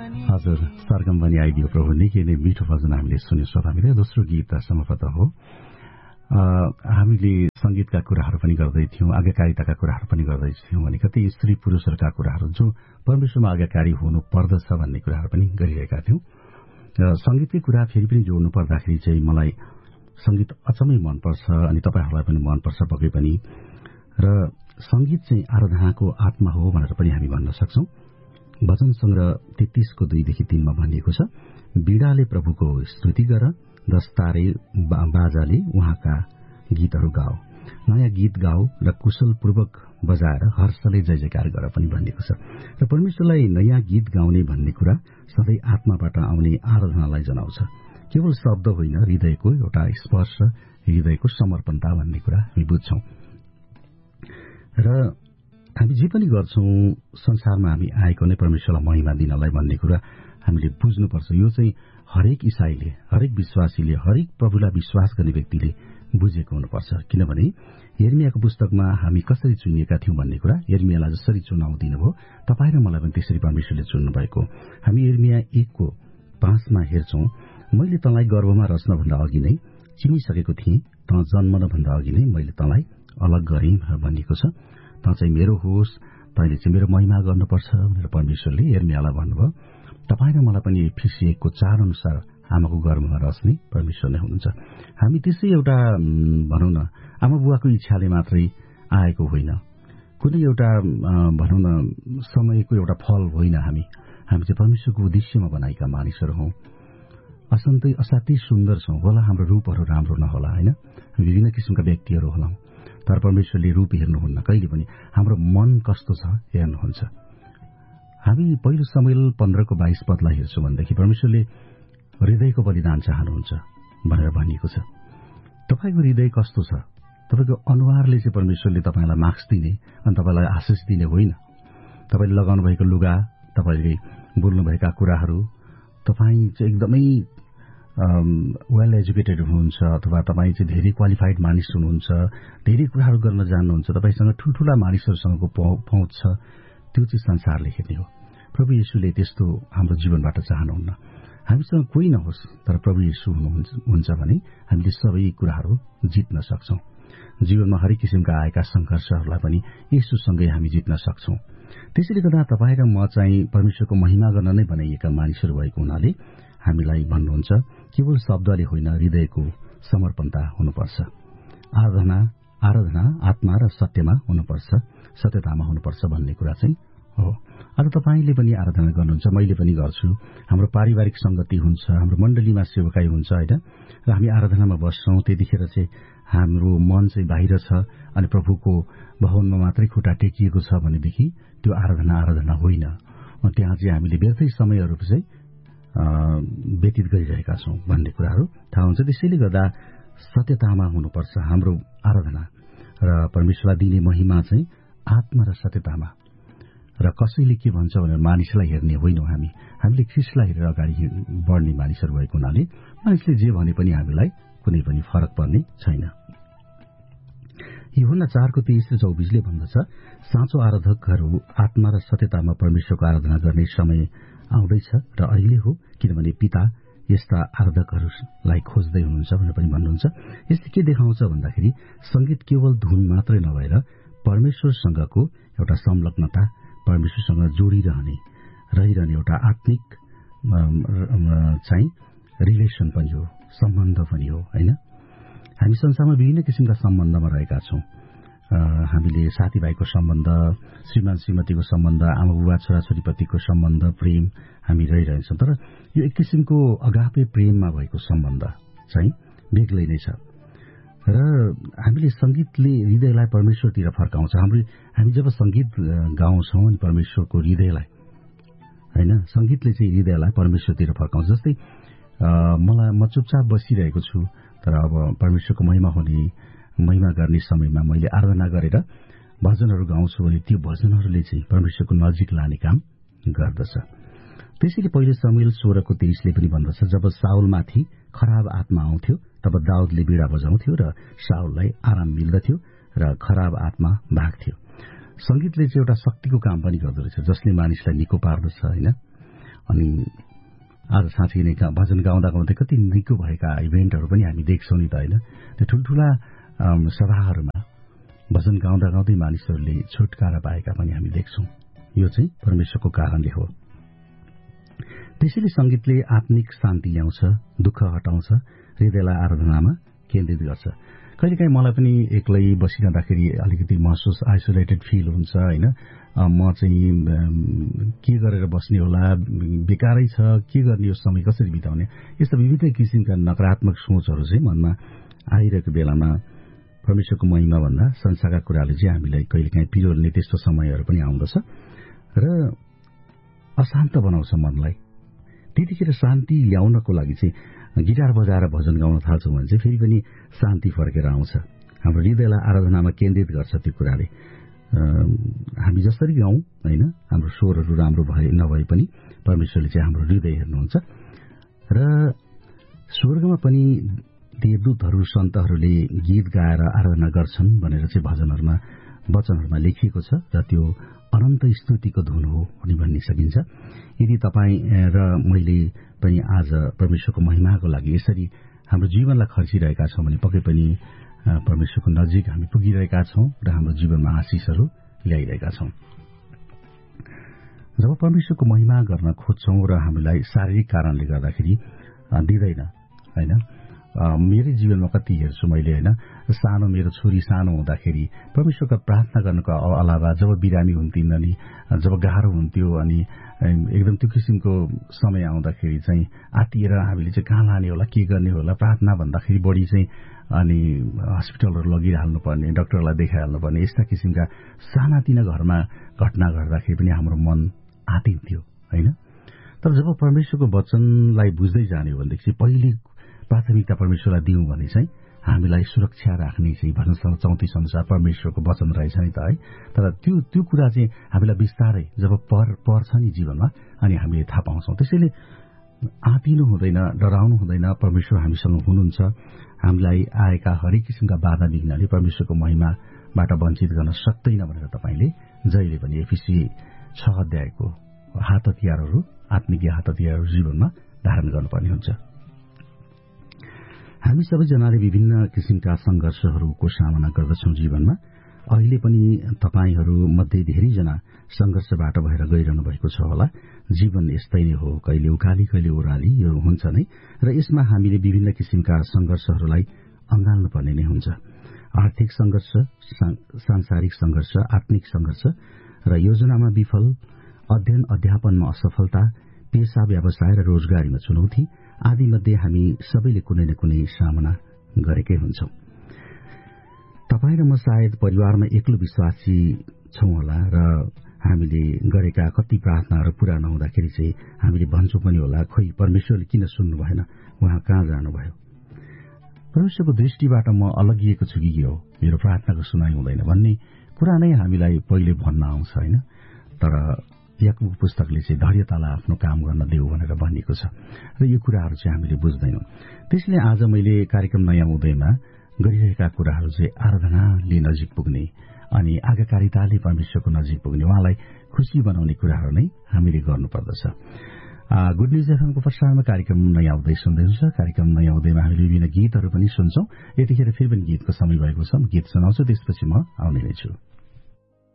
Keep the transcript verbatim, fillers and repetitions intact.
हजुर, सरगम बनी आइदियो प्रभु, निकै नै मिठो भजन हामीले सुन्यौं श्रोताहरूले। दोस्रो गीत समपद हो। हामीले संगीतका कुराहरू पनि गर्दैथ्यौं, आज्ञाकारिताका कुराहरू पनि गर्दैथ्यौं भने कति स्त्री पुरूषहरूका कुराहरू जो परमेश्वरमा आज्ञाकारी हुनु पर्दछ भन्ने कुराहरू पनि गरिरहेका थियौं। र संगीतकै कुरा फेरि पनि जोड्नु पर्दाखेरि चाहिँ मलाई संगीत अचम्मै मनपर्छ अनि तपाईहरूलाई पनि मनपर्छ पक्कै पनि। र संगीत चाहिँ आराधनाको आत्मा हो भनेर पनि हामी भन्न सक्छौं। वचन संग्रह तेत्तीसको दुईदेखि तीनमा भनिएको छ, बीडाले प्रभुको स्तुति गर, दस्तारे बाजाले उहाँका गीतहरू गाओ, नयाँ गीत गाओ र कुशलपूर्वक बजाएर हर्षले जय जयकार गर पनि भनिएको छ। र परमेश्वरलाई नयाँ गीत गाउने भन्ने कुरा सधैँ आत्माबाट आउने आराधनालाई जनाउँछ। केवल शब्द होइन, हृदयको एउटा स्पर्श, हृदयको समर्पणता भन्ने कुरा हामी बुझ्छौं। र हामी जे पनि गर्छौं संसारमा हामी आएको नै परमेश्वरलाई महिमा दिनलाई भन्ने कुरा हामीले बुझ्नुपर्छ। यो चाहिँ हरेक ईसाईले, हरेक विश्वासीले, हरेक प्रभुलाई विश्वास गर्ने व्यक्तिले बुझेको हुनुपर्छ। किनभने यिर्मियाको पुस्तकमा हामी कसरी चुनिएका थियौं भन्ने कुरा, यिर्मियालाई जसरी चुनाव दिनुभयो तपाईँ र मलाई पनि त्यसरी परमेश्वरले चुन्नु भएको। हामी यिर्मिया एकको पाँचमा हेर्छौं, मैले तँलाई गर्भमा रच्नभन्दा अघि नै चिनिसकेको थिएँ, तँ जन्मनभन्दा अघि नै मैले तँलाई अलग गरेँ भनिएको छ। तँ चाहिँ मेरो होस्, तैँले चाहिँ मेरो महिमा गर्नुपर्छ भनेर परमेश्वरले यिर्मियालाई भन्नुभयो। तपाईँ र मलाई पनि फिसिएको चार अनुसार आमाको गर्भमा रच्ने परमेश्वर नै हुनुहुन्छ। हामी त्यसै एउटा भनौँ न आमा बुवाको इच्छाले मात्रै आएको होइन, कुनै एउटा भनौँ न समयको एउटा फल होइन। हामी हामी चाहिँ परमेश्वरको उद्देश्यमा बनाएका मानिसहरू हौं। असान्तै असाध्यै सुन्दर छौं होला, हाम्रो रूपहरू राम्रो नहोला होइन, विभिन्न किसिमका व्यक्तिहरू होला, तर परमेश्वरले रूप हेर्नुहुन्न, कहिले पनि हाम्रो मन कस्तो छ हेर्नुहुन्छ। हामी पहिलो समयले पन्ध्रको बाइस पदलाई हेर्छौं भनेदेखि परमेश्वरले हृदयको बलिदान चाहनुहुन्छ भनेर भनिएको छ। तपाईँको हृदय कस्तो छ? तपाईँको अनुहारले चाहिँ परमेश्वरले तपाईँलाई मार्क्स दिने अनि तपाईँलाई आशिष दिने होइन। तपाईँले लगाउनु भएको लुगा, तपाईँले बोल्नुभएका कुराहरू, तपाईँ चाहिँ एकदमै वेल एजुकेटेड हुनुहुन्छ अथवा तपाईँ चाहिँ धेरै क्वालिफाइड मानिस हुनुहुन्छ, धेरै कुराहरू गर्न जान्नुहुन्छ, तपाईँसँग ठूल्ठूला मानिसहरूसँगको पहुँच छ, त्यो चाहिँ संसारले हेर्ने हो। प्रभु येशूले त्यस्तो हाम्रो जीवनबाट चाहनुहुन्न। हामीसँग कोही नहोस् तर प्रभु येशू हुनुहुन्छ भने हामीले सबै कुराहरू जित्न सक्छौं। जीवनमा हरेक किसिमका आएका संघर्षहरूलाई पनि येशूसँगै हामी जित्न सक्छौं। त्यसैले गर्दा तपाईँ र म चाहिँ परमेश्वरको महिमा गर्न नै बनाइएका मानिसहरू भएको हुनाले हामीलाई भन्नुहुन्छ केवल शब्दले होइन, हृदयको समर्पणता हुनुपर्छ। आराधना आराधना आत्मा र सत्यमा हुनुपर्छ, सत्यतामा हुनुपर्छ भन्ने कुरा चाहिँ हो। आज तपाईँले पनि आराधना गर्नुहुन्छ, मैले पनि गर्छु, हाम्रो पारिवारिक संगति हुन्छ, हाम्रो मण्डलीमा सेवकाई हुन्छ होइन, र हामी आराधनामा बस्छौं। त्यतिखेर चाहिँ हाम्रो मन चाहिँ बाहिर छ अनि प्रभुको भवनमा मात्रै खुट्टा टेकिएको छ भनेदेखि त्यो आराधना आराधना होइन। त्यहाँ चाहिँ हामीले व्यर्थै समयहरू चाहिँ व्यतीत गरिरहेका छौं भन्ने कुराहरू थाहा हुन्छ। त्यसैले गर्दा सत्यतामा हुनुपर्छ हाम्रो आराधना, र परमेश्वरलाई दिने महिमा चाहिँ आत्मा र सत्यतामा। र कसैले के भन्छ भनेर मानिसलाई हेर्ने होइनौं हामी, हामीले ख्रीष्टलाई हेरेर अगाडि बढ्ने मानिसहरू भएको हुनाले मानिसले जे भने पनि हामीलाई कुनै पनि फरक पर्ने छैन। यूहन्ना चारको तेइस र चौबिसले भन्दछ, साँचो आराधकहरू आत्मा र सत्यतामा परमेश्वरको आराधना गर्ने समय आउँदैछ र अहिले हो, किनभने पिता यस्ता आराधकहरूलाई खोज्दै हुनुहुन्छ भनेर पनि भन्नुहुन्छ। यसले के देखाउँछ भन्दाखेरि संगीत केवल धुन मात्रै नभएर परमेश्वरसँगको एउटा संलग्नता, परमेश्वरसँग जोडिरहने रहिरहने एउटा आत्मिक चाहिँ रिलेसन पनि हो, सम्बन्ध पनि हो होइन। हामी संसारमा विभिन्न किसिमका सम्बन्धमा रहेका छौं। हामीले साथीभाइको सम्बन्ध, श्रीमान श्रीमतीको सम्बन्ध, आमा बुबा छोराछोरीप्रतिको सम्बन्ध, प्रेम हामी रहिरहेछौं। तर यो एक किसिमको अगापे प्रेममा भएको सम्बन्ध चाहिँ बेग्लै नै छ। र हामीले संगीतले हृदयलाई परमेश्वरतिर फर्काउँछ। हाम्रो हामी जब संगीत गाउँछौं अनि परमेश्वरको हृदयलाई होइन, संगीतले चाहिँ हृदयलाई परमेश्वरतिर फर्काउँछ। जस्तै मलाई म चुपचाप बसिरहेको छु, तर अब परमेश्वरको महिमा हुने महिमा गर्ने समयमा मैले आराधना गरेर भजनहरू गाउँछु भने त्यो भजनहरूले चाहिँ परमेश्वरको नजिक लाने काम गर्दछ। त्यसैले पहिलो शमूएल सोह्रको तेइसले पनि भन्दछ, जब साउलमाथि खराब आत्मा आउँथ्यो तब दाउदले बीडा बजाउँथ्यो र साउललाई आराम मिल्दथ्यो र खराब आत्मा भाग्थ्यो। संगीतले चाहिँ एउटा शक्तिको काम पनि गर्दो रहेछ, जसले मानिसलाई निको पार्दछ होइन। अनि आज साँच्चै नै भजन गाउँदा गाउँदै कति निको भएका इभेन्टहरू पनि हामी देख्छौँ नि त होइन। त्यो ठुल्ठुला सभाहरूमा भजन गाउँदा गाउँदै मानिसहरूले छुटकारा पाएका पनि हामी देख्छौँ। यो चाहिँ परमेश्वरको कारणले हो। त्यसैले संगीतले आत्मिक शान्ति ल्याउँछ, दुःख हटाउँछ, हृदयलाई आराधनामा केन्द्रित गर्छ। कहिलेकाहीँ मलाई पनि एक्लै बसिरहँदाखेरि अलिकति महसुस आइसोलेटेड फिल हुन्छ होइन। म चाहिँ के गरेर बस्ने होला, बेकारै छ, के गर्ने, यो समय कसरी बिताउने, यस्ता विविध किसिमका नकारात्मक सोचहरू चाहिँ मनमा आइरहेको बेलामा परमेश्वरको महिमा भन्दा संसारका कुराले चाहिँ हामीलाई कहिलेकाहीँ पिरोल्ने त्यस्तो समयहरू पनि आउँदछ र अशान्त बनाउँछ मनलाई। त्यतिखेर शान्ति ल्याउनको लागि चाहिँ गिटार बजाएर भजन गाउन थाल्छौँ भने चाहिँ फेरि पनि शान्ति फर्केर आउँछ। हाम्रो हृदयलाई आराधनामा केन्द्रित गर्छ त्यो कुराले। हामी जसरी गाउँ होइन, हाम्रो स्वरहरू राम्रो भए नभए पनि परमेश्वरले चाहिँ हाम्रो हृदय हेर्नुहुन्छ र स्वर्गमा पनि देवदूतहरू सन्तहरूले गीत गाएर आराधना गर्छन् भनेर चाहिँ भजनहरूमा वचनहरूमा लेखिएको छ र त्यो अनन्त स्तुतिको धुन हो अनि भन्न सकिन्छ। यदि तपाईँ र मैले पनि आज परमेश्वरको महिमाको लागि यसरी हाम्रो जीवनलाई खर्चिरहेका छौँ भने पक्कै पनि परमेश्वरको नजिक हामी पुगिरहेका छौँ र हाम्रो जीवनमा आशिषहरू ल्याइरहेका छौँ। जब परमेश्वरको महिमा गर्न खोज्छौँ र हामीलाई शारीरिक कारणले गर्दाखेरि दिँदैन होइन। मेरै जीवनमा कति हेर्छु मैले होइन, सानो मेरो छोरी सानो हुँदाखेरि परमेश्वरका प्रार्थना गर्नको अलावा जब बिरामी हुन्थिन् अनि जब गाह्रो हुन्थ्यो अनि एकदम त्यो किसिमको समय आउँदाखेरि चाहिँ आत्तिएर हामीले चाहिँ कहाँ लाने होला, के गर्ने होला, प्रार्थना भन्दाखेरि बढी चाहिँ अनि हस्पिटलहरू लगिहाल्नु पर्ने, डाक्टरलाई देखाइहाल्नु पर्ने, यस्ता किसिमका सानातिना घरमा घटना घट्दाखेरि पनि हाम्रो मन आतिन्थ्यो होइन। तर जब परमेश्वरको वचनलाई बुझ्दै जाने हो भनेदेखि पहिले प्राथमिकता परमेश्वरलाई दिउँ भने चाहिँ हामीलाई सुरक्षा राख्ने चाहिँ भजन चौतिस अनुसार परमेश्वरको वचन रहेछ नि त है। तर त्यो त्यो कुरा चाहिँ हामीलाई बिस्तारै जब पर पर्छ नि जीवनमा अनि हामीले थाहा पाउँछौँ। त्यसैले आँतिनु हुँदैन, डराउनु हुँदैन। परमेश्वर हामीसँग हुनुहुन्छ। हामीलाई आएका हरेक किसिमका बाधा विघ्नले परमेश्वरको महिमाबाट वञ्चित गर्न सक्दैन भनेर तपाईँले जहिले पनि एफिसी छ अध्यायको हात हतियारहरू, आत्मिक हात हतियारहरू जीवनमा धारण गर्नुपर्ने हुन्छ। हामी सबैजनाले विभिन्न किसिमका संघर्षहरूको सामना गर्दछौँ जीवनमा। अहिले पनि तपाईँहरू मध्ये धेरैजना संघर्षबाट भएर गइरहनु भएको छ होला। जीवन यस्तै नै हो, कहिले उकाली कहिले ओह्राली, यो हुन्छ नै र यसमा हामीले विभिन्न किसिमका संघर्षहरूलाई अँगाल्नु पर्ने नै हुन्छ। आर्थिक संघर्ष, सांसारिक संघर्ष, आत्मिक संघर्ष र योजनामा विफल, अध्ययन अध्यापनमा असफलता, पेशा व्यवसाय र रोजगारीमा चुनौती आदि मध्ये हामी सबैले कुनै न कुनै सामना गरेकै हुन्छौं। तपाईँ र म सायद परिवारमा एक्लो विश्वासी छौं होला र हामीले गरेका कति प्रार्थनाहरू पूरा नहुँदाखेरि चाहिँ हामीले भन्छौं पनि होला, खोइ परमेश्वरले किन सुन्नु भएन, उहाँ कहाँ जानुभयो। परमेश्वरको दृष्टिबाट म अलगिएको छु कि हो, मेरो प्रार्थनाको सुनाइ हुँदैन भन्ने कुरा नै हामीलाई पहिले भन्न आउँछ होइन। तर याकुब पुस्तकले चाहिँ धैर्यतालाई आफ्नो काम गर्न देऊ भनेर भनिएको छ र यो कुराहरू चाहिँ हामीले बुझ्दैनौं। त्यसले आज मैले कार्यक्रम नयाँ उदयमा गरिरहेका कुराहरू चाहिँ आराधनाले नजिक पुग्ने अनि आज्ञाकारिताले परमेश्वरको नजिक पुग्ने, उहाँलाई खुशी बनाउने कुराहरू नै हामीले गर्नुपर्दछ। गुड न्यूज एफएमको प्रसारणमा कार्यक्रम नयाँ उदय सुन्दै हुनुहुन्छ। कार्यक्रम नयाँ उदयमा हामीले विभिन्न गीतहरू पनि सुन्छौं। यतिखेर फेरि पनि गीतको समय भएको छ, म गीत सुनाउँछु, त्यसपछि म आउने नै छु।